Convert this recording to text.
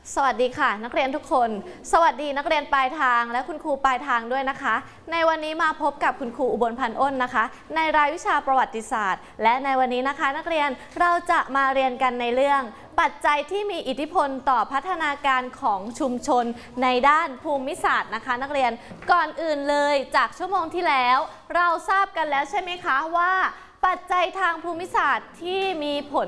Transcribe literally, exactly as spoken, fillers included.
สวัสดีค่ะนักเรียนทุกคนสวัสดีนักเรียนปลายทางและคุณครูปลายทางด้วยนะคะในวันนี้มาพบกับคุณครูอุบลพันธ์อ้นนะคะในรายวิชาประวัติศาสตร์และในวันนี้นะคะนักเรียนเราจะมาเรียนกันในเรื่องปัจจัยที่มีอิทธิพลต่อพัฒนาการของชุมชนในด้านภูมิศาสตร์นะคะนักเรียนก่อนอื่นเลยจากชั่วโมงที่แล้วเราทราบกันแล้วใช่ไหมคะว่าปัจจัยทางภูมิศาสตร์ที่มีผล